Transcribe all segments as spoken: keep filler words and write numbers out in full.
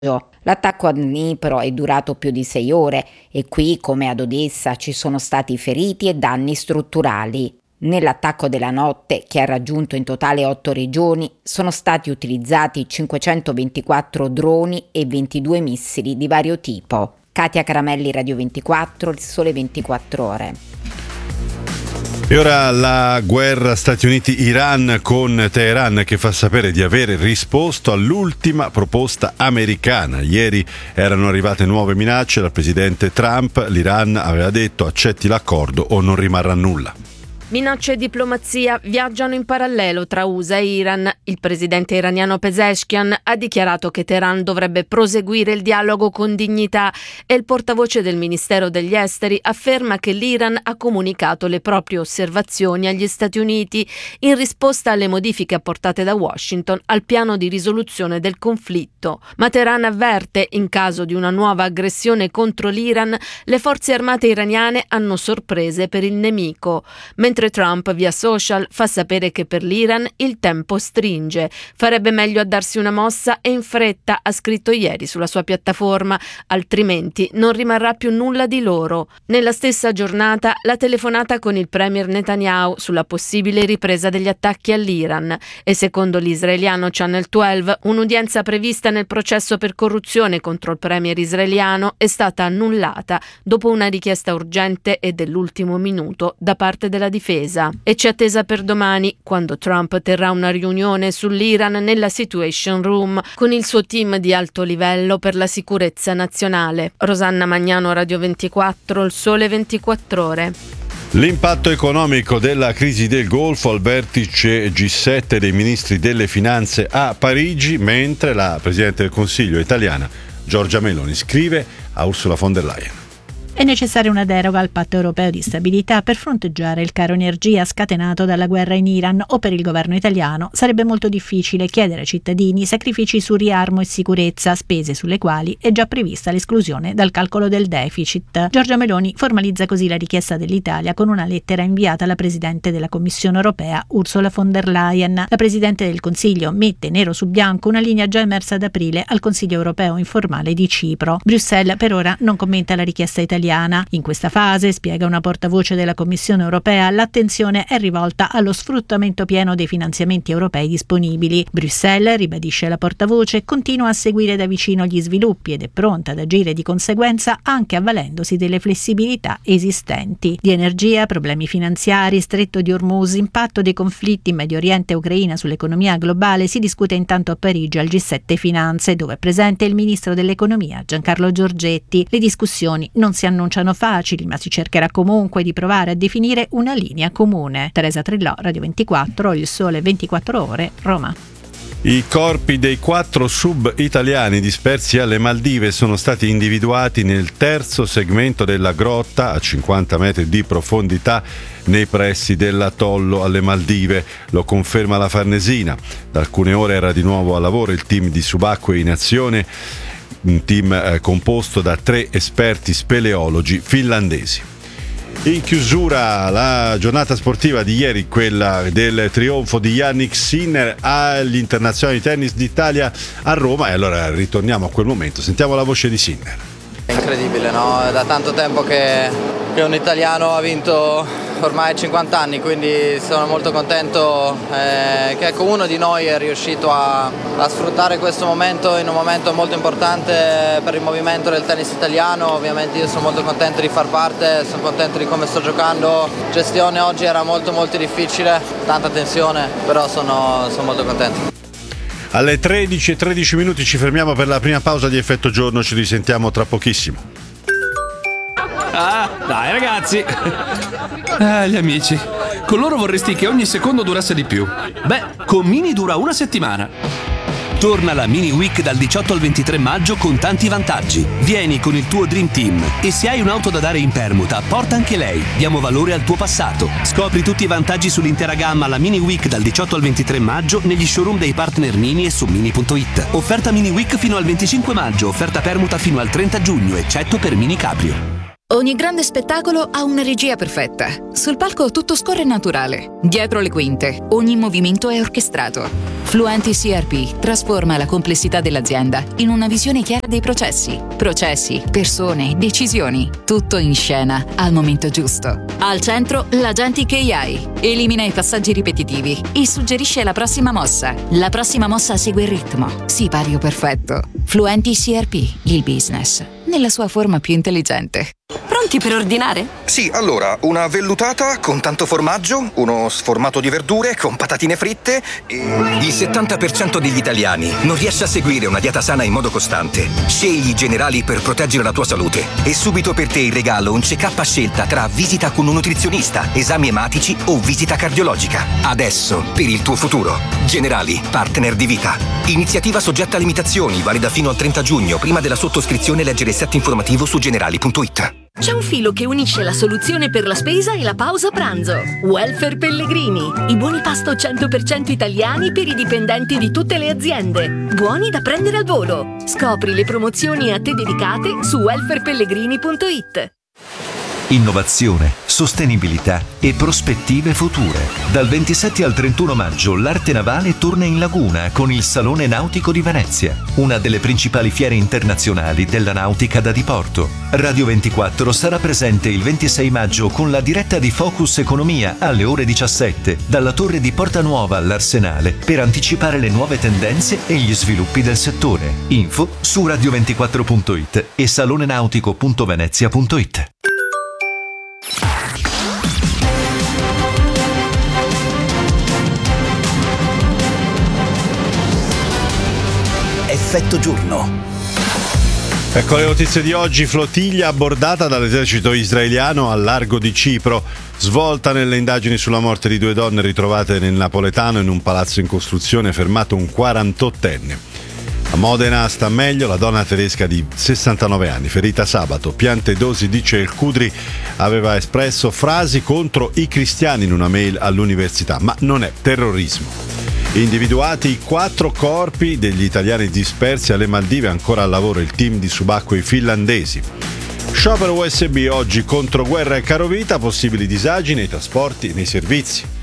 L'attacco a Dnipro è durato più di sei ore e qui, come ad Odessa, ci sono stati feriti e danni strutturali. Nell'attacco della notte, che ha raggiunto in totale otto regioni, sono stati utilizzati cinquecentoventiquattro droni e ventidue missili di vario tipo. Katia Caramelli, Radio ventiquattro, Il Sole ventiquattro Ore. E ora la guerra Stati Uniti-Iran, con Teheran che fa sapere di aver risposto all'ultima proposta americana. Ieri erano arrivate nuove minacce dal presidente Trump. L'Iran aveva detto: accetti l'accordo o non rimarrà nulla. Minacce e diplomazia viaggiano in parallelo tra U S A e Iran. Il presidente iraniano Pezeshkian ha dichiarato che Teheran dovrebbe proseguire il dialogo con dignità e il portavoce del Ministero degli Esteri afferma che l'Iran ha comunicato le proprie osservazioni agli Stati Uniti in risposta alle modifiche apportate da Washington al piano di risoluzione del conflitto. Ma Teheran avverte: in caso di una nuova aggressione contro l'Iran, le forze armate iraniane hanno sorprese per il nemico. Mentre Trump via social fa sapere che per l'Iran il tempo stringe, farebbe meglio a darsi una mossa e in fretta, ha scritto ieri sulla sua piattaforma, altrimenti non rimarrà più nulla di loro. Nella stessa giornata la telefonata con il premier Netanyahu sulla possibile ripresa degli attacchi all'Iran e, secondo l'israeliano Channel dodici, un'udienza prevista nel processo per corruzione contro il premier israeliano è stata annullata dopo una richiesta urgente e dell'ultimo minuto da parte della difesa. E c'è attesa per domani, quando Trump terrà una riunione sull'Iran nella Situation Room con il suo team di alto livello per la sicurezza nazionale. Rosanna Magnano, Radio ventiquattro, Il Sole ventiquattro Ore. L'impatto economico della crisi del Golfo al vertice G sette dei ministri delle finanze a Parigi, mentre la Presidente del Consiglio italiana Giorgia Meloni scrive a Ursula von der Leyen: è necessaria una deroga al patto europeo di stabilità per fronteggiare il caro energia scatenato dalla guerra in Iran, o per il governo italiano sarebbe molto difficile chiedere ai cittadini sacrifici su riarmo e sicurezza, spese sulle quali è già prevista l'esclusione dal calcolo del deficit. Giorgia Meloni formalizza così la richiesta dell'Italia con una lettera inviata alla Presidente della Commissione europea Ursula von der Leyen. La Presidente del Consiglio mette nero su bianco una linea già emersa ad aprile al Consiglio europeo informale di Cipro. Bruxelles per ora non commenta la richiesta italiana. In questa fase, spiega una portavoce della Commissione europea, l'attenzione è rivolta allo sfruttamento pieno dei finanziamenti europei disponibili. Bruxelles, ribadisce la portavoce, continua a seguire da vicino gli sviluppi ed è pronta ad agire di conseguenza anche avvalendosi delle flessibilità esistenti. Di energia, problemi finanziari, stretto di Hormuz, impatto dei conflitti in Medio Oriente e Ucraina sull'economia globale si discute intanto a Parigi al G sette Finanze, dove è presente il ministro dell'economia Giancarlo Giorgetti. Le discussioni non si annunciano facili, ma si cercherà comunque di provare a definire una linea comune. Teresa Trillò, Radio ventiquattro, Il Sole ventiquattro Ore, Roma. I corpi dei quattro sub italiani dispersi alle Maldive sono stati individuati nel terzo segmento della grotta a cinquanta metri di profondità nei pressi dell'atollo alle Maldive. Lo conferma la Farnesina. Da alcune ore era di nuovo a lavoro il team di subacquei in azione, un team eh, composto da tre esperti speleologi finlandesi. In chiusura la giornata sportiva di ieri, quella del trionfo di Jannik Sinner agli internazionali di tennis d'Italia a Roma, e allora ritorniamo a quel momento, sentiamo la voce di Sinner. È incredibile, no? È da tanto tempo che, che un italiano ha vinto ormai cinquanta anni, quindi sono molto contento eh, che ecco, uno di noi è riuscito a, a sfruttare questo momento in un momento molto importante per il movimento del tennis italiano. Ovviamente io sono molto contento di far parte, sono contento di come sto giocando. La gestione oggi era molto molto difficile, tanta tensione, però sono, sono molto contento. Alle tredici e tredici minuti ci fermiamo per la prima pausa di Effetto Giorno, ci risentiamo tra pochissimo. Ah, dai ragazzi. Ah, gli amici. Con loro vorresti che ogni secondo durasse di più. Beh, con Mini dura una settimana. Torna la Mini Week dal diciotto al ventitré maggio con tanti vantaggi. Vieni con il tuo Dream Team e se hai un'auto da dare in permuta, porta anche lei. Diamo valore al tuo passato. Scopri tutti i vantaggi sull'intera gamma alla Mini Week dal diciotto al ventitré maggio negli showroom dei partner Mini e su mini punto it. Offerta Mini Week fino al venticinque maggio, offerta permuta fino al trenta giugno, eccetto per Mini Cabrio. Ogni grande spettacolo ha una regia perfetta. Sul palco tutto scorre naturale. Dietro le quinte, ogni movimento è orchestrato. Fluenti C R P trasforma la complessità dell'azienda in una visione chiara dei processi. Processi, persone, decisioni. Tutto in scena al momento giusto. Al centro, l'Agentic A I. Elimina i passaggi ripetitivi e suggerisce la prossima mossa. La prossima mossa segue il ritmo. Sipario perfetto. Fluenti C R P, il business, nella sua forma più intelligente. Pronti per ordinare? Sì, allora, una vellutata con tanto formaggio, uno sformato di verdure con patatine fritte e... Il settanta per cento degli italiani non riesce a seguire una dieta sana in modo costante. Scegli i Generali per proteggere la tua salute. E subito per te in regalo un check-up a scelta tra visita con un nutrizionista, esami ematici o visita cardiologica. Adesso, per il tuo futuro. Generali, partner di vita. Iniziativa soggetta a limitazioni, valida fino al trenta giugno. Prima della sottoscrizione leggere il set informativo su generali punto it. C'è un filo che unisce la soluzione per la spesa e la pausa pranzo. Welfare Pellegrini. I buoni pasto cento per cento italiani per i dipendenti di tutte le aziende. Buoni da prendere al volo. Scopri le promozioni a te dedicate su welfare pellegrini punto it. Innovazione, sostenibilità e prospettive future. Dal ventisette al trentuno maggio l'arte navale torna in laguna con il Salone Nautico di Venezia, una delle principali fiere internazionali della nautica da diporto. Radio ventiquattro sarà presente il ventisei maggio con la diretta di Focus Economia alle ore diciassette dalla torre di Porta Nuova all'Arsenale per anticipare le nuove tendenze e gli sviluppi del settore. Info su radio ventiquattro punto it e salonenautico punto venezia punto it. Effetto giorno. Ecco le notizie di oggi. Flottiglia abbordata dall'esercito israeliano al largo di Cipro. Svolta nelle indagini sulla morte di due donne ritrovate nel napoletano in un palazzo in costruzione, fermato un quarantottenne. A Modena sta meglio la donna tedesca di sessantanove anni, ferita sabato. Piante dosi, dice il Cudri, aveva espresso frasi contro i cristiani in una mail all'università, ma non è terrorismo. Individuati i quattro corpi degli italiani dispersi alle Maldive, ancora al lavoro il team di subacquei finlandesi. Sciopero U S B oggi contro guerra e carovita, possibili disagi nei trasporti e nei servizi.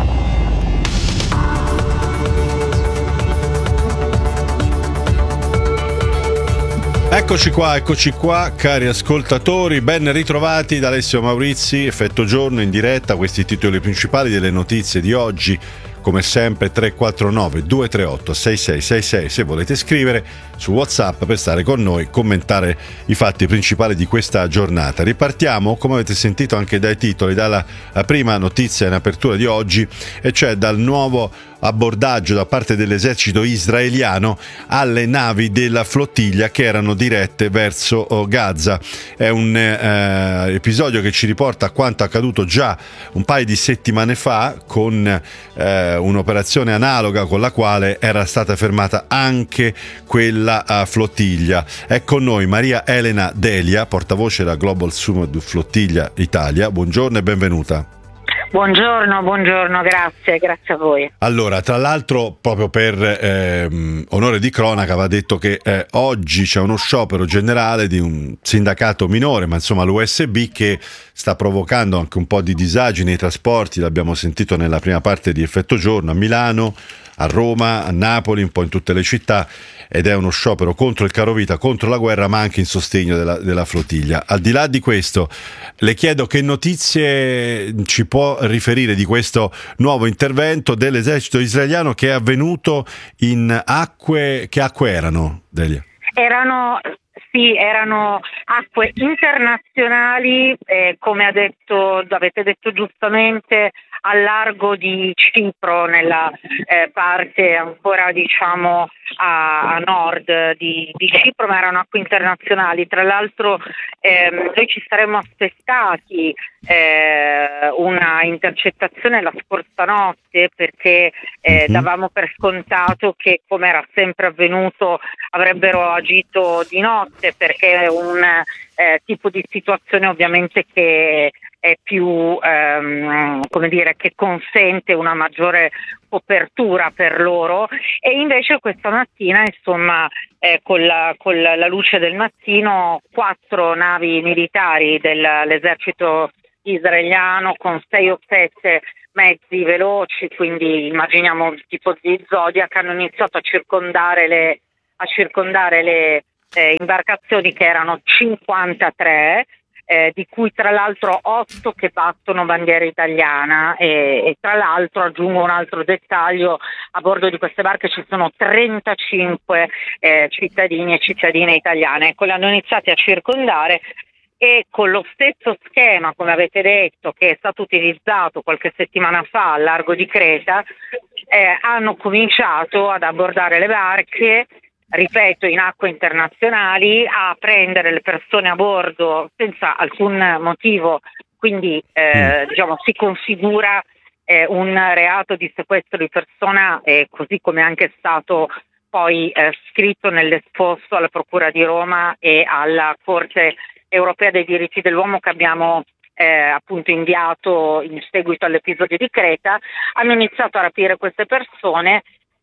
Eccoci qua, eccoci qua, cari ascoltatori, ben ritrovati da Alessio Maurizi, Effetto Giorno in diretta, questi titoli principali delle notizie di oggi. Come sempre tre quattro nove due tre otto sei sei sei sei se volete scrivere su WhatsApp per stare con noi, commentare i fatti principali di questa giornata. Ripartiamo, come avete sentito anche dai titoli, dalla prima notizia in apertura di oggi, e cioè dal nuovo abbordaggio da parte dell'esercito israeliano alle navi della flottiglia che erano dirette verso Gaza. È un eh, episodio che ci riporta a quanto accaduto già un paio di settimane fa con eh, un'operazione analoga con la quale era stata fermata anche quella uh, flottiglia. È con noi Maria Elena Delia, portavoce della Global Summit Flottiglia Italia. Buongiorno e benvenuta. Buongiorno, buongiorno, grazie, grazie a voi. Allora, tra l'altro, proprio per ehm, onore di cronaca, va detto che eh, oggi c'è uno sciopero generale di un sindacato minore, ma insomma l'U S B, che sta provocando anche un po' di disagi nei trasporti. L'abbiamo sentito nella prima parte di Effetto Giorno, a Milano, a Roma, a Napoli, un po' in tutte le città, ed è uno sciopero contro il carovita, contro la guerra, ma anche in sostegno della, della flottiglia. Al di là di questo, le chiedo che notizie ci può riferire di questo nuovo intervento dell'esercito israeliano che è avvenuto in acque. Che acque erano, Delia? Erano Sì, erano acque internazionali, eh, come ha detto, avete detto giustamente, al largo di Cipro, nella eh, parte ancora diciamo a, a nord di, di Cipro, ma erano acque internazionali. Tra l'altro ehm, noi ci saremmo aspettati eh, una intercettazione la scorsa notte, perché eh, mm-hmm. davamo per scontato che, come era sempre avvenuto, avrebbero agito di notte, perché è un eh, tipo di situazione ovviamente che è più, ehm, come dire, che consente una maggiore copertura per loro, e invece questa mattina, insomma, eh, con, la, con la, la luce del mattino, quattro navi militari dell'esercito israeliano con sei o sette mezzi veloci, quindi immaginiamo tipo di Zodiac, hanno iniziato a circondare le, a circondare le eh, imbarcazioni, che erano cinquantatré, eh, di cui tra l'altro otto che battono bandiera italiana, e, e tra l'altro aggiungo un altro dettaglio: a bordo di queste barche ci sono trentacinque eh, cittadini e cittadine italiane. Ecco, le hanno iniziati a circondare, e con lo stesso schema, come avete detto, che è stato utilizzato qualche settimana fa al largo di Creta, eh, hanno cominciato ad abbordare le barche, ripeto, in acque internazionali, a prendere le persone a bordo senza alcun motivo, quindi eh, diciamo si configura eh, un reato di sequestro di persona, eh, così come anche è stato poi eh, scritto nell'esposto alla Procura di Roma e alla Corte Europea dei diritti dell'uomo, che abbiamo eh, appunto inviato in seguito all'episodio di Creta. Hanno iniziato a rapire queste persone,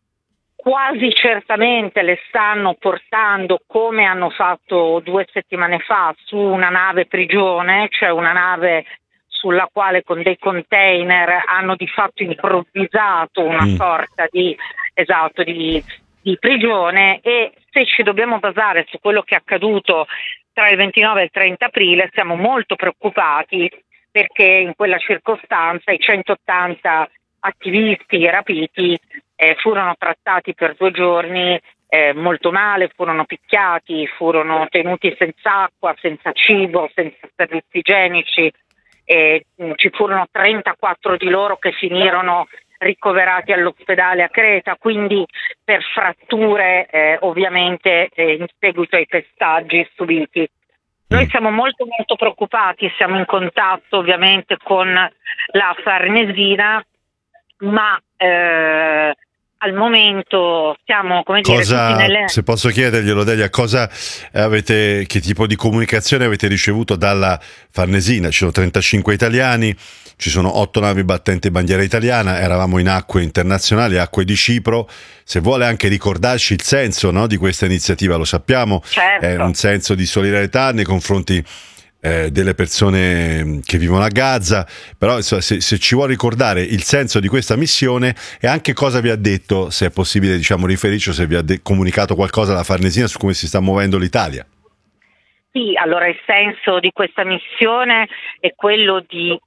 quasi certamente le stanno portando, come hanno fatto due settimane fa, su una nave prigione, cioè una nave sulla quale con dei container hanno di fatto improvvisato una mm. sorta di, esatto, di, di prigione. E se ci dobbiamo basare su quello che è accaduto tra il ventinove e il trenta aprile, siamo molto preoccupati, perché in quella circostanza i centottanta attivisti rapiti eh, furono trattati per due giorni eh, molto male, furono picchiati, furono tenuti senza acqua, senza cibo, senza servizi igienici, e mh, ci furono trentaquattro di loro che finirono ricoverati all'ospedale a Creta, quindi per fratture eh, ovviamente eh, in seguito ai pestaggi subiti. Noi siamo molto molto preoccupati, siamo in contatto ovviamente con la Farnesina, ma eh, al momento siamo, come dire, cosa, tutti nelle... se posso chiederglielo, Delia, cosa avete, che tipo di comunicazione avete ricevuto dalla Farnesina? Ci sono trentacinque italiani, ci sono otto navi battenti bandiera italiana, eravamo in acque internazionali, acque di Cipro. Se vuole anche ricordarci il senso, no, di questa iniziativa, lo sappiamo, certo. È un senso di solidarietà nei confronti eh, delle persone che vivono a Gaza, però insomma, se, se ci vuole ricordare il senso di questa missione e anche cosa vi ha detto, se è possibile, diciamo, riferirci, o se vi ha de- comunicato qualcosa la Farnesina su come si sta muovendo l'Italia. Sì, allora il senso di questa missione è quello di,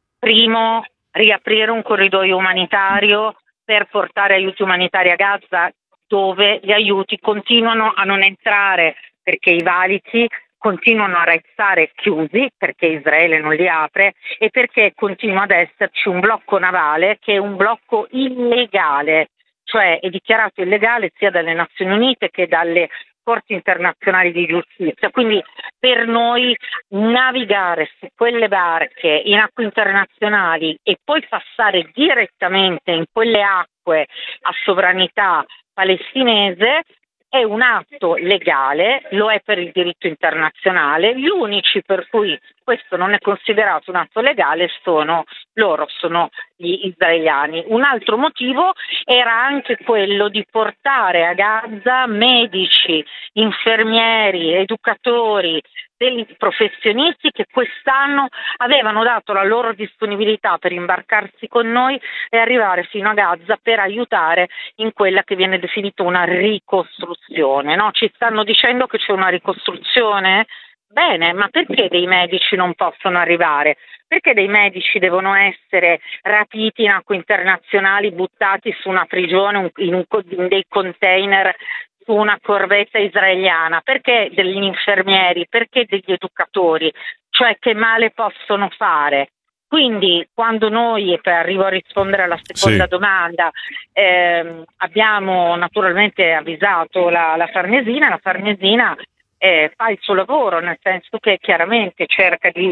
primo, riaprire un corridoio umanitario per portare aiuti umanitari a Gaza, dove gli aiuti continuano a non entrare perché i valichi continuano a restare chiusi, perché Israele non li apre, e perché continua ad esserci un blocco navale che è un blocco illegale, cioè è dichiarato illegale sia dalle Nazioni Unite che dalle corti internazionali di giustizia. Quindi per noi navigare su quelle barche in acque internazionali e poi passare direttamente in quelle acque a sovranità palestinese è un atto legale, lo è per il diritto internazionale. Gli unici per cui questo non è considerato un atto legale sono loro, sono gli israeliani. Un altro motivo era anche quello di portare a Gaza medici, infermieri, educatori, dei professionisti che quest'anno avevano dato la loro disponibilità per imbarcarsi con noi e arrivare fino a Gaza per aiutare in quella che viene definita una ricostruzione, no? Ci stanno dicendo che c'è una ricostruzione? Bene, ma perché dei medici non possono arrivare? Perché dei medici devono essere rapiti in acque internazionali, buttati su una prigione, in, un, in dei container, su una corvetta israeliana? Perché degli infermieri? Perché degli educatori? Cioè, che male possono fare? Quindi quando noi, e per arrivo a rispondere alla seconda sì. domanda, ehm, abbiamo naturalmente avvisato la, la Farnesina, la Farnesina eh, fa il suo lavoro, nel senso che chiaramente cerca di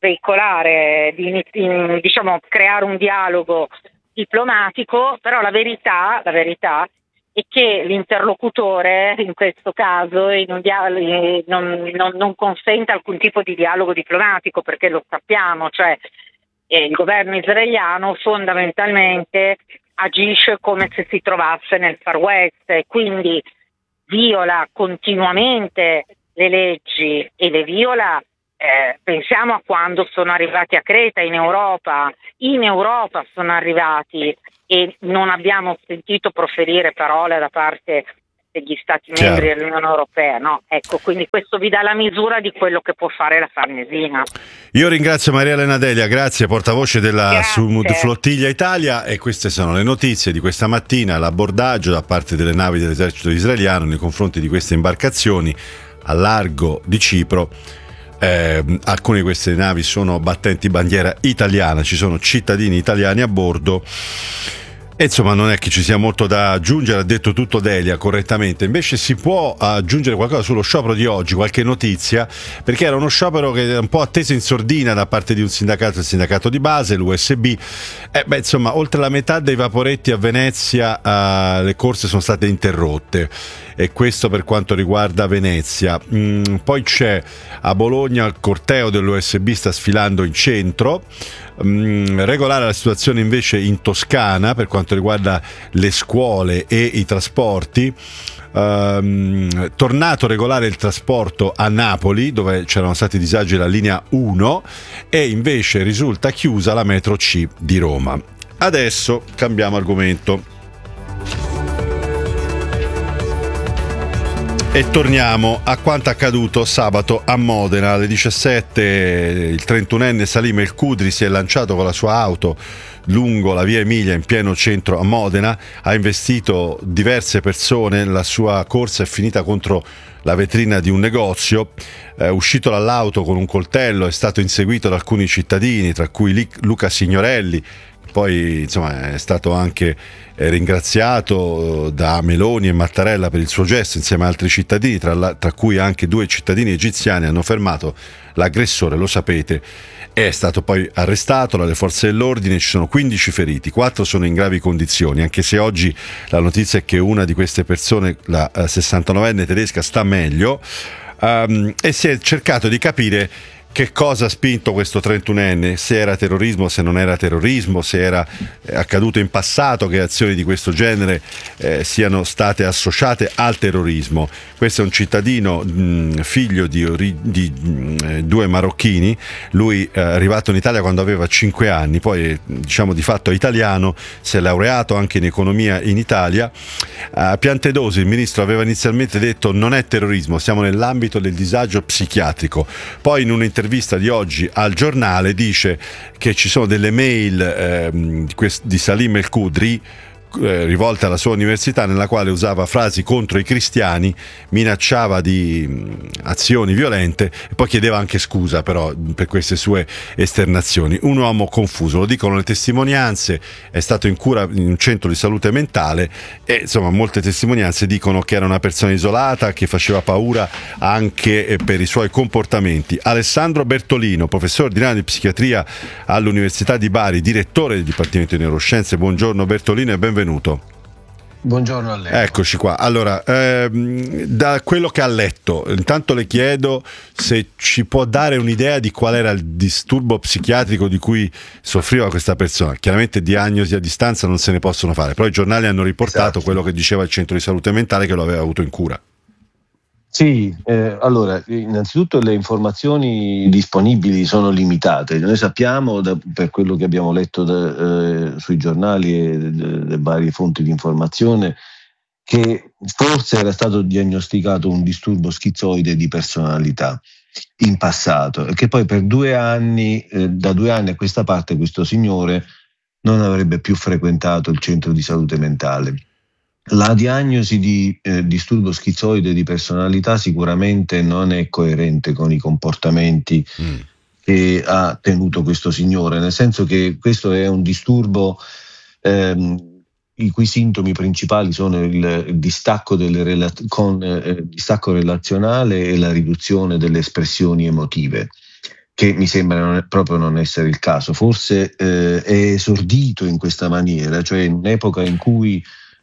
veicolare, di, di diciamo creare un dialogo diplomatico, però la verità, la verità e che l'interlocutore in questo caso in un dia- non, non, non consente alcun tipo di dialogo diplomatico, perché lo sappiamo, cioè eh, il governo israeliano fondamentalmente agisce come se si trovasse nel Far West e quindi viola continuamente le leggi e le viola. Eh, pensiamo a quando sono arrivati a Creta in Europa, in Europa sono arrivati e non abbiamo sentito proferire parole da parte degli Stati Chiaro. membri dell'Unione Europea, no? Ecco, quindi questo vi dà la misura di quello che può fare la Farnesina. Io ringrazio Maria Elena Delia, grazie, portavoce della Grazie. Sumud Flottiglia Italia, e queste sono le notizie di questa mattina, l'abbordaggio da parte delle navi dell'esercito israeliano nei confronti di queste imbarcazioni a largo di Cipro. Eh, alcune di queste navi sono battenti bandiera italiana, ci sono cittadini italiani a bordo e insomma non è che ci sia molto da aggiungere, ha detto tutto Delia correttamente. Invece si può aggiungere qualcosa sullo sciopero di oggi, qualche notizia, perché era uno sciopero che era un po' atteso in sordina da parte di un sindacato, il sindacato di base, l'U S B. Eh, beh, insomma, oltre la metà dei vaporetti a Venezia eh, le corse sono state interrotte, e questo per quanto riguarda Venezia. Mm, poi c'è a Bologna il corteo dell'U S B sta sfilando in centro. Mm, regolare la situazione invece in Toscana per quanto riguarda le scuole e i trasporti. Um, tornato regolare il trasporto a Napoli, dove c'erano stati disagi alla linea uno, e invece risulta chiusa la metro C di Roma. Adesso cambiamo argomento e torniamo a quanto accaduto sabato a Modena. Alle diciassette il trentunenne Salim El Kudri si è lanciato con la sua auto lungo la via Emilia in pieno centro a Modena, ha investito diverse persone, la sua corsa è finita contro la vetrina di un negozio. È uscito dall'auto con un coltello, è stato inseguito da alcuni cittadini, tra cui Luca Signorelli. Poi insomma è stato anche ringraziato da Meloni e Mattarella per il suo gesto insieme ad altri cittadini, tra, la, tra cui anche due cittadini egiziani hanno fermato l'aggressore, lo sapete. È stato poi arrestato dalle forze dell'ordine, ci sono quindici feriti, quattro sono in gravi condizioni, anche se oggi la notizia è che una di queste persone, la sessantanovenne tedesca, sta meglio. Um, e si è cercato di capire che cosa ha spinto questo trentunenne, se era terrorismo, se non era terrorismo, se era accaduto in passato che azioni di questo genere eh, siano state associate al terrorismo. Questo è un cittadino mh, figlio di, ori- di mh, due marocchini, lui è arrivato in Italia quando aveva cinque anni, poi diciamo di fatto è italiano, si è laureato anche in economia in Italia. A Piantedosi il ministro aveva inizialmente detto non è terrorismo, siamo nell'ambito del disagio psichiatrico, poi in un'intervista Intervista di oggi al giornale dice che ci sono delle mail eh, di, quest- di Salim El Kudri eh, rivolte alla sua università, nella quale usava frasi contro i cristiani, minacciava di mh, azioni violente e poi chiedeva anche scusa però per queste sue esternazioni. Un uomo confuso, lo dicono le testimonianze, è stato in cura in un centro di salute mentale e insomma molte testimonianze dicono che era una persona isolata, che faceva paura anche per i suoi comportamenti. Alessandro Bertolino, professore ordinario di psichiatria all'Università di Bari, direttore del Dipartimento di Neuroscienze. Buongiorno Bertolino e benvenuto. Buongiorno a lei. Eccoci qua. Allora, ehm, da quello che ha letto, intanto le chiedo se ci può dare un'idea di qual era il disturbo psichiatrico di cui soffriva questa persona. Chiaramente diagnosi a distanza non se ne possono fare, però i giornali hanno riportato esatto. quello che diceva il centro di salute mentale che lo aveva avuto in cura. Sì, eh, allora, innanzitutto le informazioni disponibili sono limitate. Noi sappiamo, da, per quello che abbiamo letto da, eh, sui giornali e le varie fonti di informazione, che forse era stato diagnosticato un disturbo schizoide di personalità in passato e che poi per due anni, eh, da due anni a questa parte, questo signore non avrebbe più frequentato il centro di salute mentale. La diagnosi di eh, disturbo schizoide di personalità sicuramente non è coerente con i comportamenti mm. che ha tenuto questo signore, nel senso che questo è un disturbo ehm, i cui sintomi principali sono il, il distacco, delle rela- con, eh, distacco relazionale e la riduzione delle espressioni emotive, che mi sembra non, proprio non essere il caso. Forse eh, è esordito in questa maniera, cioè in un'epoca in cui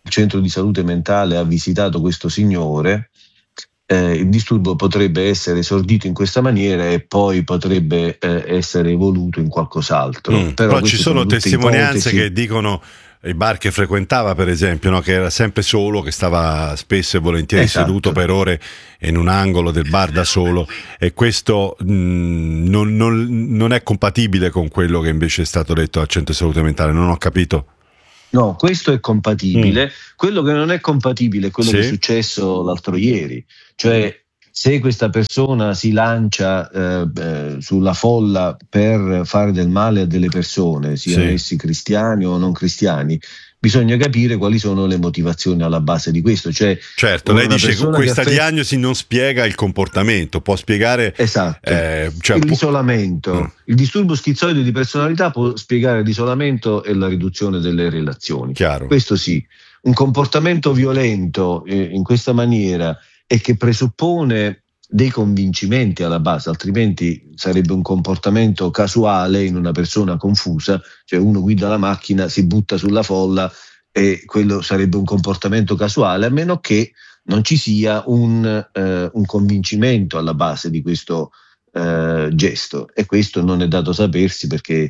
il centro di salute mentale ha visitato questo signore, eh, il disturbo potrebbe essere esordito in questa maniera e poi potrebbe eh, essere evoluto in qualcos'altro. Mm, però, però ci sono, sono testimonianze ipotesi che dicono i bar che frequentava, per esempio, no? Che era sempre solo, che stava spesso e volentieri esatto. seduto per ore in un angolo del bar da solo, e questo mh, non, non, non è compatibile con quello che invece è stato detto al centro di salute mentale. Non ho capito. No, questo è compatibile. Mm. Quello che non è compatibile è quello sì. che è successo l'altro ieri, cioè se questa persona si lancia eh, eh, sulla folla per fare del male a delle persone, siano sì. essi cristiani o non cristiani, bisogna capire quali sono le motivazioni alla base di questo. Cioè, certo, lei dice che questa che diagnosi affett- non spiega il comportamento, può spiegare esatto. eh, cioè, l'isolamento. Può... Il disturbo schizoide di personalità può spiegare l'isolamento e la riduzione delle relazioni. Chiaro. Questo sì. Un comportamento violento eh, in questa maniera e che presuppone dei convincimenti alla base, altrimenti sarebbe un comportamento casuale in una persona confusa, cioè uno guida la macchina, si butta sulla folla e quello sarebbe un comportamento casuale, a meno che non ci sia un, eh, un convincimento alla base di questo eh, gesto, e questo non è dato sapersi perché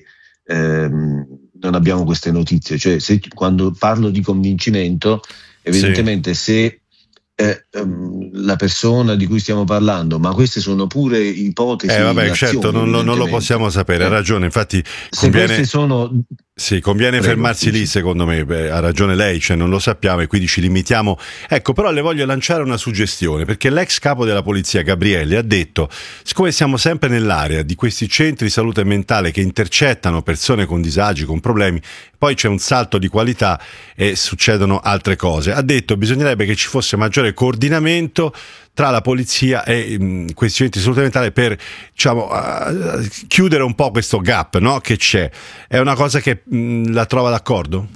ehm, non abbiamo queste notizie. Cioè, se, quando parlo di convincimento, evidentemente sì. se Eh, um, la persona di cui stiamo parlando, ma queste sono pure ipotesi. Eh vabbè, certo, non lo, non lo possiamo sapere, ha ragione. Infatti, se conviene, queste sono. Sì, conviene Prego, fermarsi sì. lì, secondo me. Beh, ha ragione lei, cioè non lo sappiamo e quindi ci limitiamo. Ecco, però le voglio lanciare una suggestione, perché l'ex capo della polizia Gabrielli ha detto: siccome siamo sempre nell'area di questi centri di salute mentale che intercettano persone con disagi, con problemi, poi c'è un salto di qualità e succedono altre cose. Ha detto bisognerebbe che ci fosse maggiore coordinamento tra la polizia e mh, questi centri di salute mentale per, diciamo, uh, chiudere un po' questo gap, no? Che c'è. È una cosa che mh, la trova d'accordo?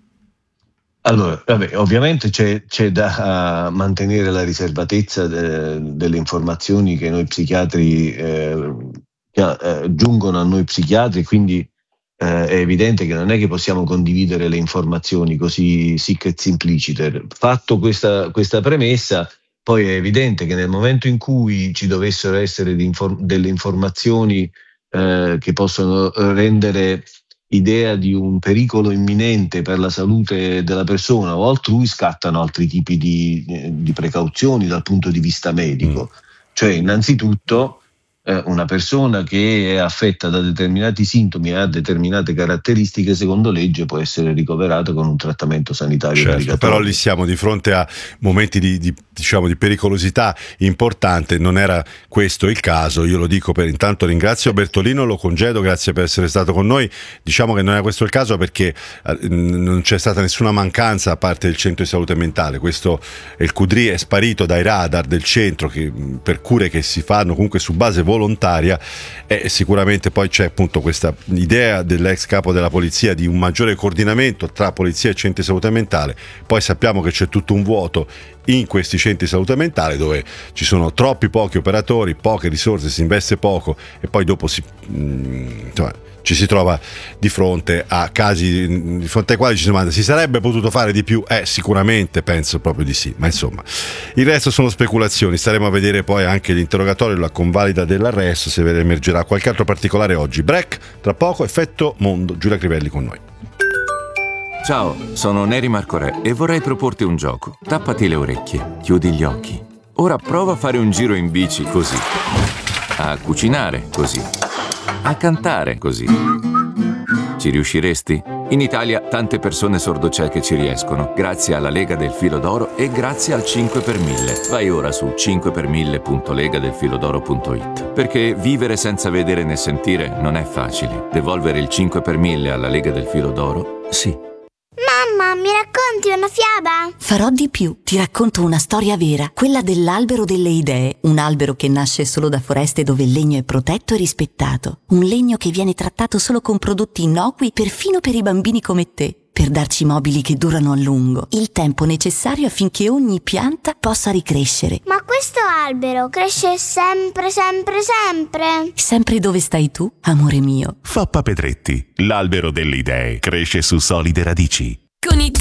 Allora, vabbè, ovviamente c'è, c'è da uh, mantenere la riservatezza de, delle informazioni che noi psichiatri eh, che, eh, giungono a noi psichiatri, quindi eh, è evidente che non è che possiamo condividere le informazioni così sic et simpliciter. Fatto questa, questa premessa, poi è evidente che nel momento in cui ci dovessero essere delle informazioni eh, che possono rendere idea di un pericolo imminente per la salute della persona o altrui, scattano altri tipi di, di precauzioni dal punto di vista medico. Mm. Cioè, innanzitutto, eh, una persona che è affetta da determinati sintomi e ha determinate caratteristiche, secondo legge può essere ricoverata con un trattamento sanitario certo, caricatorio. Però lì siamo di fronte a momenti di, di diciamo di pericolosità importante, non era questo il caso. Io lo dico per intanto ringrazio Bertolino, lo congedo, grazie per essere stato con noi. Diciamo che non era questo il caso perché eh, non c'è stata nessuna mancanza a parte del centro di salute mentale. Questo il Q D R I è sparito dai radar del centro che, per cure che si fanno comunque su base volontaria, e sicuramente poi c'è appunto questa idea dell'ex capo della polizia di un maggiore coordinamento tra polizia e centri di salute mentale. Poi sappiamo che c'è tutto un vuoto in questi centri di salute mentale dove ci sono troppi pochi operatori, poche risorse, si investe poco e poi dopo si, mh, insomma, ci si trova di fronte a casi di fronte ai quali ci si domanda: si sarebbe potuto fare di più? Eh, sicuramente penso proprio di sì, ma insomma il resto sono speculazioni. Staremo a vedere poi anche l'interrogatorio, la convalida dell'arresto, se emergerà qualche altro particolare oggi. Break, tra poco Effetto Mondo, Giulia Crivelli con noi. Ciao, sono Neri Marco Re e vorrei proporti un gioco. Tappati le orecchie, chiudi gli occhi. Ora prova a fare un giro in bici così, a cucinare così, a cantare così. Ci riusciresti? In Italia tante persone sordocieche ci riescono, grazie alla Lega del Filo d'Oro e grazie al cinque per mille. Vai ora su cinque per mille punto lega del filo d'oro punto it, perché vivere senza vedere né sentire non è facile. Devolvere il cinque per mille alla Lega del Filo d'Oro? Sì. Mamma, mi racconti una fiaba? Farò di più, ti racconto una storia vera, quella dell'albero delle idee, un albero che nasce solo da foreste dove il legno è protetto e rispettato, un legno che viene trattato solo con prodotti innocui perfino per i bambini come te, per darci mobili che durano a lungo, il tempo necessario affinché ogni pianta possa ricrescere. Ma questo albero cresce sempre, sempre, sempre? Sempre dove stai tu, amore mio. Fappa Pedretti, l'albero delle idee, cresce su solide radici. Con I T Tax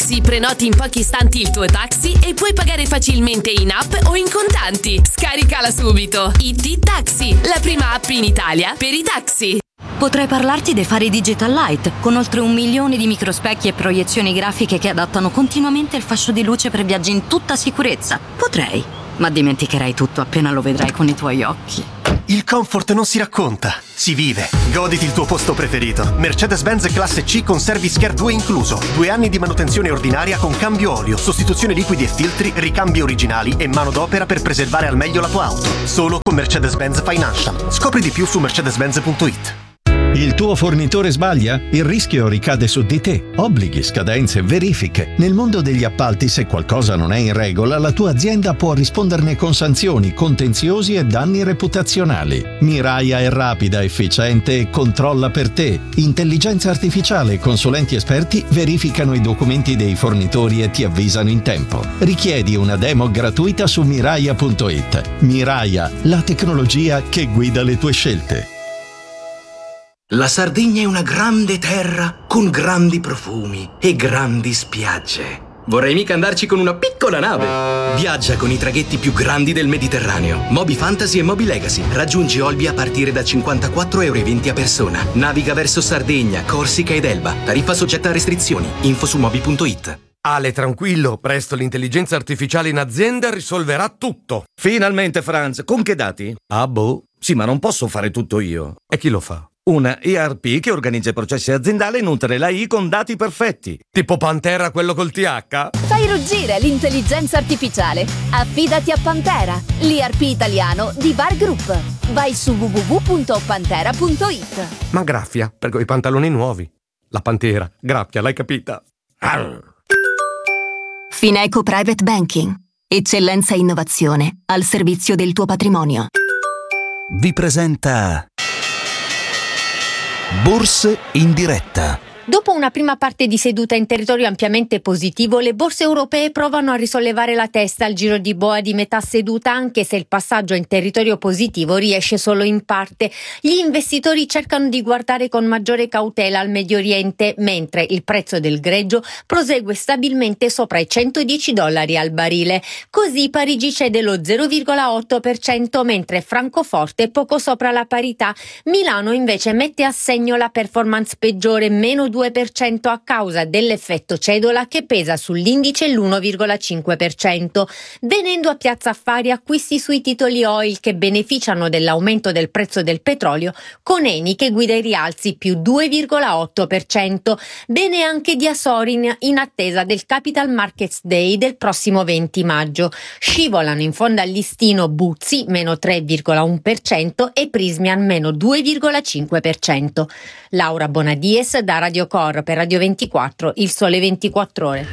Taxi prenoti in pochi istanti il tuo taxi e puoi pagare facilmente in app o in contanti. Scaricala subito. I T Taxi, la prima app in Italia per i taxi. Potrei parlarti dei fari Digital Light, con oltre un milione di microspecchi e proiezioni grafiche che adattano continuamente il fascio di luce per viaggi in tutta sicurezza. Potrei, ma dimenticherai tutto appena lo vedrai con i tuoi occhi. Il comfort non si racconta, si vive. Goditi il tuo posto preferito. Mercedes-Benz Classe C con Service Care due incluso. Due anni di manutenzione ordinaria con cambio olio, sostituzione liquidi e filtri, ricambi originali e manodopera per preservare al meglio la tua auto. Solo con Mercedes-Benz Financial. Scopri di più su mercedes benz punto it. Il tuo fornitore sbaglia? Il rischio ricade su di te. Obblighi, scadenze, verifiche. Nel mondo degli appalti, se qualcosa non è in regola, la tua azienda può risponderne con sanzioni, contenziosi e danni reputazionali. Mirai è rapida, efficiente e controlla per te. Intelligenza artificiale e consulenti esperti verificano i documenti dei fornitori e ti avvisano in tempo. Richiedi una demo gratuita su miraia punto it. Miraia, la tecnologia che guida le tue scelte. La Sardegna è una grande terra con grandi profumi e grandi spiagge. Vorrei mica andarci con una piccola nave. Viaggia con i traghetti più grandi del Mediterraneo. Moby Fantasy e Moby Legacy. Raggiungi Olbia a partire da cinquantaquattro euro e venti a persona. Naviga verso Sardegna, Corsica ed Elba. Tariffa soggetta a restrizioni. Info su moby punto it. Ale, tranquillo, presto l'intelligenza artificiale in azienda risolverà tutto. Finalmente, Franz, con che dati? Ah, boh. Sì, ma non posso fare tutto io. E chi lo fa? Una E R P che organizza i processi aziendali e nutre l'A I con dati perfetti. Tipo Pantera, quello col T H? Fai ruggire l'intelligenza artificiale. Affidati a Pantera, l'E R P italiano di Bar Group. Vai su w w w punto pantera punto it. Ma graffia, per quei pantaloni nuovi. La Pantera, graffia, l'hai capita? Arr. Fineco Private Banking. Eccellenza e innovazione al servizio del tuo patrimonio. Vi presenta Borse in diretta. Dopo una prima parte di seduta in territorio ampiamente positivo, le borse europee provano a risollevare la testa al giro di boa di metà seduta, anche se il passaggio in territorio positivo riesce solo in parte. Gli investitori cercano di guardare con maggiore cautela al Medio Oriente, mentre il prezzo del greggio prosegue stabilmente sopra i centodieci dollari al barile. Così Parigi cede lo zero virgola otto per cento, mentre Francoforte è poco sopra la parità. Milano invece mette a segno la performance peggiore, meno due per cento a causa dell'effetto cedola che pesa sull'indice l'uno virgola cinque per cento. Venendo a Piazza Affari, acquisti sui titoli oil che beneficiano dell'aumento del prezzo del petrolio, con Eni che guida i rialzi più due virgola otto per cento. Bene anche di Asorin in attesa del Capital Markets Day del prossimo venti maggio. Scivolano in fondo al listino Buzzi meno tre virgola uno per cento e Prismian meno due virgola cinque per cento. Laura Bonadies da Radio Cor per Radio ventiquattro, Il Sole ventiquattro Ore.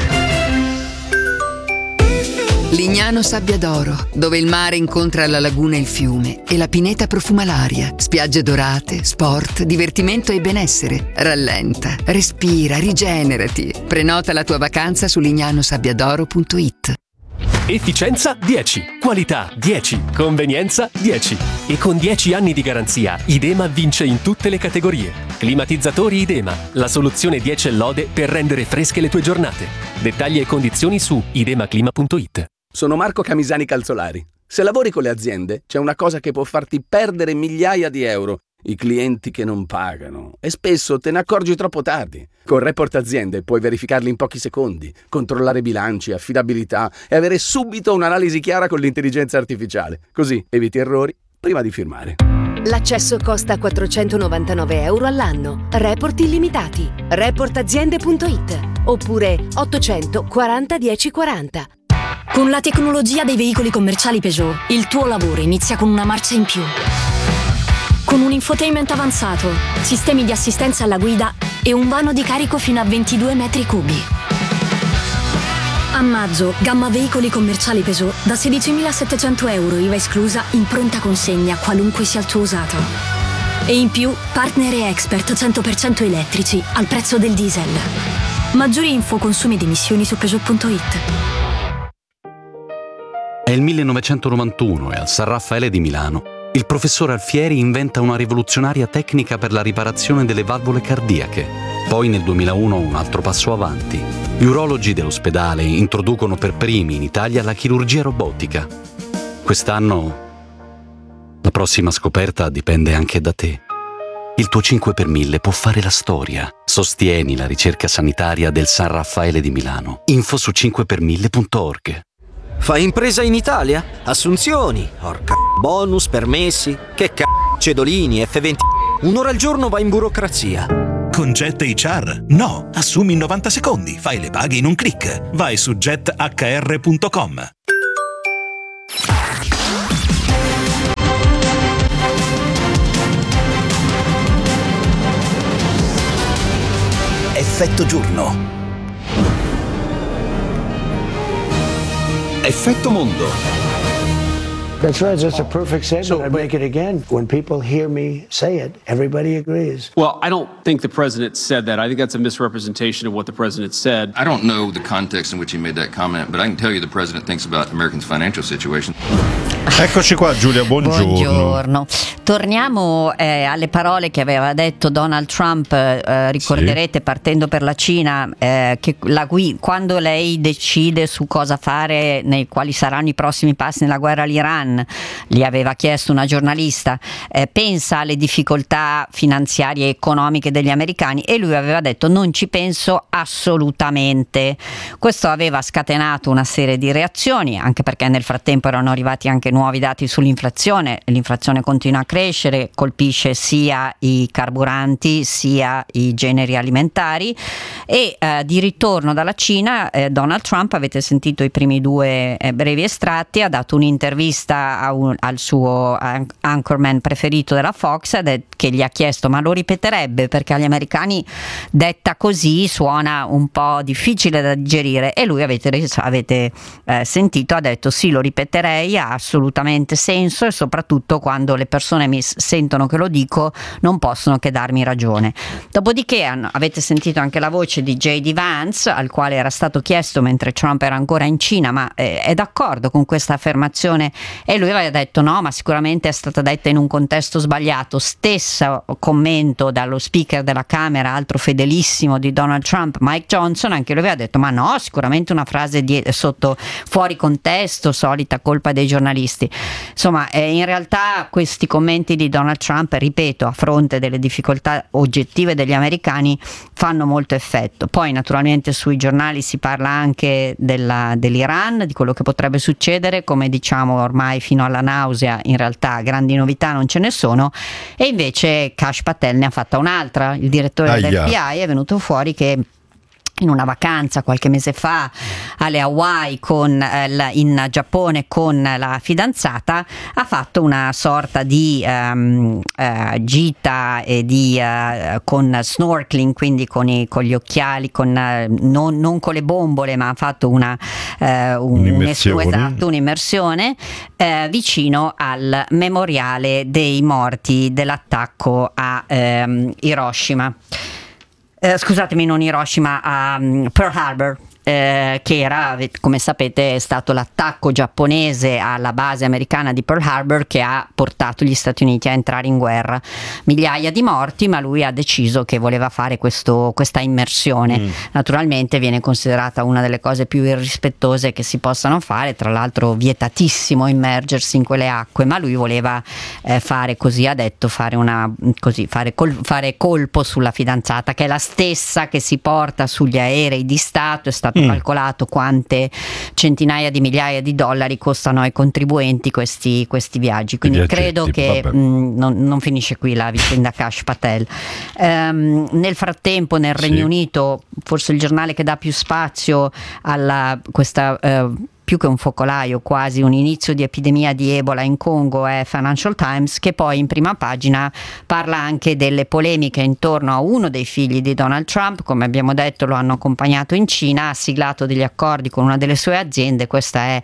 Lignano Sabbia d'Oro, dove il mare incontra la laguna e il fiume e la pineta profuma l'aria. Spiagge dorate, sport, divertimento e benessere. Rallenta, respira, rigenerati. Prenota la tua vacanza su lignano sabbia d'oro punto it. Efficienza dieci, qualità dieci, convenienza dieci. E con dieci anni di garanzia, Idema vince in tutte le categorie. Climatizzatori Idema, la soluzione dieci e lode per rendere fresche le tue giornate. Dettagli e condizioni su idemaclima punto it. Sono Marco Camisani Calzolari. Se lavori con le aziende, c'è una cosa che può farti perdere migliaia di euro. I clienti che non pagano. E spesso te ne accorgi troppo tardi. Con Report Aziende puoi verificarli in pochi secondi, controllare bilanci, affidabilità e avere subito un'analisi chiara con l'intelligenza artificiale. Così eviti errori prima di firmare. L'accesso costa quattrocentonovantanove euro all'anno. Report illimitati. report aziende punto it oppure ottocento quaranta dieci quaranta. Con la tecnologia dei veicoli commerciali Peugeot, il tuo lavoro inizia con una marcia in più. Con un infotainment avanzato, sistemi di assistenza alla guida e un vano di carico fino a ventidue metri cubi. A maggio, gamma veicoli commerciali Peugeot da sedicimilasettecento euro I V A esclusa in pronta consegna, qualunque sia il tuo usato. E in più, partner e expert cento per cento elettrici al prezzo del diesel. Maggiori info, consumi ed emissioni su Peugeot punto it. È il millenovecentonovantuno e al San Raffaele di Milano il professor Alfieri inventa una rivoluzionaria tecnica per la riparazione delle valvole cardiache. Poi nel duemilauno un altro passo avanti. Gli urologi dell'ospedale introducono per primi in Italia la chirurgia robotica. Quest'anno la prossima scoperta dipende anche da te. Il tuo cinque per mille può fare la storia. Sostieni la ricerca sanitaria del San Raffaele di Milano. Info su cinque per mille punto org. Fai impresa in Italia? Assunzioni, orca bonus, permessi, che c***o, cedolini, F venti. Un'ora al giorno vai in burocrazia. Con Jet H R? No, assumi in novanta secondi, fai le paghe in un click. Vai su jet h r punto com. Effetto giorno. Effetto mondo. That's right, that's a perfect segment. So, I'd make it again. When people hear me say it, everybody agrees. Well, I don't think the president said that. I think that's a misrepresentation of what the president said. I don't know the context in which he made that comment, but I can tell you the president thinks about Americans' financial situation. Eccoci qua, Giulia, buongiorno. Buongiorno. Torniamo eh, alle parole che aveva detto Donald Trump, eh, ricorderete, sì, partendo per la Cina, eh, che la gui- quando lei decide su cosa fare, nei quali saranno i prossimi passi nella guerra all'Iran, gli aveva chiesto una giornalista, eh, pensa alle difficoltà finanziarie e economiche degli americani, e lui aveva detto non ci penso assolutamente. Questo aveva scatenato una serie di reazioni, anche perché nel frattempo erano arrivati anche nuovi dati sull'inflazione. L'inflazione continua a crescere, colpisce sia i carburanti sia i generi alimentari, e eh, di ritorno dalla Cina eh, Donald Trump, avete sentito i primi due eh, brevi estratti, ha dato un'intervista a un, al suo anchorman preferito della Fox, che gli ha chiesto ma lo ripeterebbe, perché agli americani detta così suona un po' difficile da digerire, e lui, avete, avete eh, sentito, ha detto sì, lo ripeterei, ha assolutamente senso, e soprattutto quando le persone mi sentono che lo dico non possono che darmi ragione. Dopodiché hanno, avete sentito anche la voce di J D Vance, al quale era stato chiesto mentre Trump era ancora in Cina ma eh, è d'accordo con questa affermazione, e lui aveva detto no, ma sicuramente è stata detta in un contesto sbagliato. Stesso commento dallo speaker della Camera, altro fedelissimo di Donald Trump, Mike Johnson, anche lui aveva detto ma no, sicuramente una frase di, sotto fuori contesto, solita colpa dei giornalisti. Insomma, eh, in realtà questi commenti di Donald Trump, ripeto, a fronte delle difficoltà oggettive degli americani, fanno molto effetto. Poi naturalmente sui giornali si parla anche della, dell'Iran, di quello che potrebbe succedere, come diciamo ormai fino alla nausea, in realtà grandi novità non ce ne sono, e invece Kash Patel ne ha fatta un'altra. Il direttore Aia. del F B I è venuto fuori che in una vacanza qualche mese fa alle Hawaii con, eh, la, in Giappone con la fidanzata, ha fatto una sorta di um, uh, gita e di, uh, con snorkeling, quindi con, i, con gli occhiali, con, uh, non, non con le bombole, ma ha fatto una, uh, un, un'immersione, esatto, un'immersione uh, vicino al memoriale dei morti dell'attacco a um, Hiroshima. Eh, scusatemi, non Hiroshima, a um, Pearl Harbor. Eh, che era, come sapete, è stato l'attacco giapponese alla base americana di Pearl Harbor che ha portato gli Stati Uniti a entrare in guerra. Migliaia di morti, ma lui ha deciso che voleva fare questo, questa immersione. Mm. Naturalmente viene considerata una delle cose più irrispettose che si possano fare, tra l'altro vietatissimo immergersi in quelle acque, ma lui voleva eh, fare così, ha detto, fare una così, fare, col, fare colpo sulla fidanzata, che è la stessa che si porta sugli aerei di Stato. È stato Mm. calcolato quante centinaia di migliaia di dollari costano ai contribuenti questi, questi viaggi, quindi viaggetti, credo che mh, non, non finisce qui la vicenda Kash Patel. Um, nel frattempo nel Regno sì. Unito, forse il giornale che dà più spazio a questa uh, più che un focolaio, quasi un inizio di epidemia di Ebola in Congo, è Financial Times, che poi in prima pagina parla anche delle polemiche intorno a uno dei figli di Donald Trump. Come abbiamo detto, lo hanno accompagnato in Cina, ha siglato degli accordi con una delle sue aziende. Questa è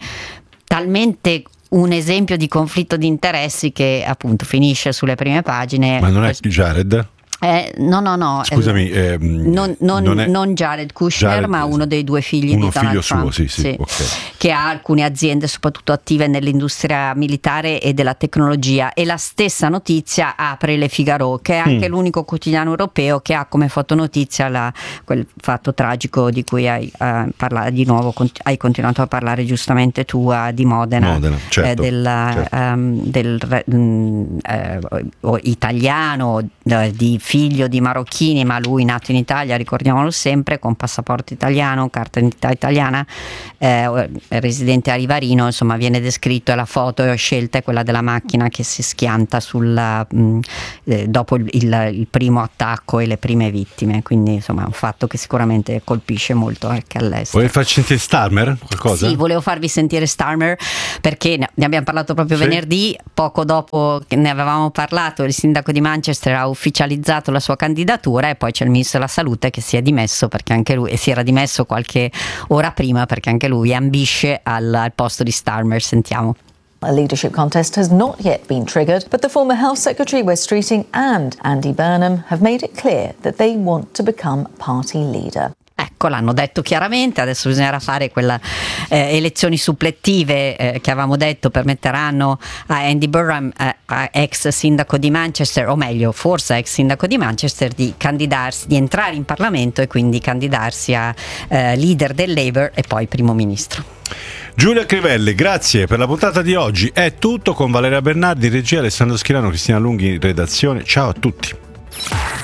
talmente un esempio di conflitto di interessi che appunto finisce sulle prime pagine. Ma non è Jared? Eh, no, no, no. Scusami, eh, ehm, non, non, non, è... non Jared Kushner, Jared, ma uno dei due figli uno di Donald figlio Trump, suo, sì, sì, sì, okay. che ha alcune aziende soprattutto attive nell'industria militare e della tecnologia. E la stessa notizia apre Le Figaro, che è anche mm. l'unico quotidiano europeo che ha come fotonotizia la, quel fatto tragico di cui hai uh, parlato di nuovo, cont- hai continuato a parlare giustamente tu, uh, di Modena, Modena certo, eh, del, certo. um, del um, uh, italiano, uh, di figlio di marocchini, ma lui nato in Italia, ricordiamolo sempre, con passaporto italiano, carta d'identità italiana, eh, residente a Rivarino. Insomma, viene descritto, e la foto scelta è quella della macchina che si schianta sul, mh, eh, dopo il, il, il primo attacco e le prime vittime, quindi insomma è un fatto che sicuramente colpisce molto anche all'estero. Vuoi farci sentire Starmer? Qualcosa? Sì, volevo farvi sentire Starmer perché ne abbiamo parlato proprio sì. venerdì, poco dopo che ne avevamo parlato, il sindaco di Manchester ha ufficializzato la sua candidatura, e poi c'è il ministro della salute che si è dimesso perché anche lui, e si era dimesso qualche ora prima perché anche lui ambisce al, al posto di Starmer. Sentiamo. A leadership contest has not yet been triggered, but the former Health Secretary Wes Streeting and Andy Burnham have made it clear that they want to become party leader. Ecco, l'hanno detto chiaramente, adesso bisognerà fare quelle eh, elezioni supplettive eh, che avevamo detto permetteranno a Andy Burnham, eh, ex sindaco di Manchester, o meglio, forse ex sindaco di Manchester, di candidarsi, di entrare in Parlamento e quindi candidarsi a eh, leader del Labour e poi primo ministro. Giulia Crivelli, grazie per la puntata di oggi. È tutto con Valeria Bernardi, regia, Alessandro Schirano, Cristina Lunghi in redazione. Ciao a tutti.